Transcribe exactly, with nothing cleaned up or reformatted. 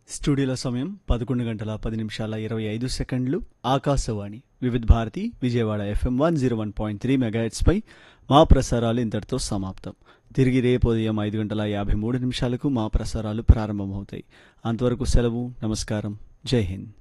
స్టూడియోలో సమయం పదకొండు గంటల పది నిమిషాల ఇరవై ఐదు సెకండ్లు. ఆకాశవాణి వివిధ Bharati Vijayawada FM one zero one point three మెగాహెట్స్పై మా ప్రసారాలు ఇంతటితో సమాప్తం. తిరిగి రేపు ఉదయం ఐదు గంటల యాభై మూడు నిమిషాలకు మా ప్రసారాలు ప్రారంభమవుతాయి. అంతవరకు సెలవు. నమస్కారం. జై హింద్.